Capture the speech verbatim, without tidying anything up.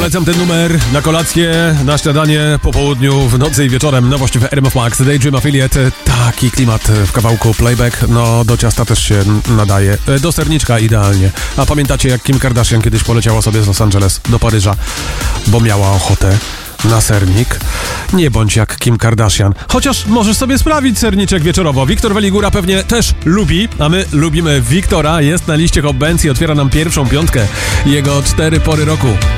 Polecam ten numer na kolację, na śniadanie, po południu, w nocy i wieczorem. Nowość w R M F Max, Daydream Affiliate. Taki klimat w kawałku Playback, no do ciasta też się nadaje. Do serniczka idealnie. A pamiętacie, jak Kim Kardashian kiedyś poleciała sobie z Los Angeles do Paryża, bo miała ochotę na sernik? Nie bądź jak Kim Kardashian. Chociaż możesz sobie sprawić serniczek wieczorowo. Wiktor Weligura pewnie też lubi, a my lubimy Wiktora. Jest na liście Hot Bands i otwiera nam pierwszą piątkę. Jego cztery pory roku.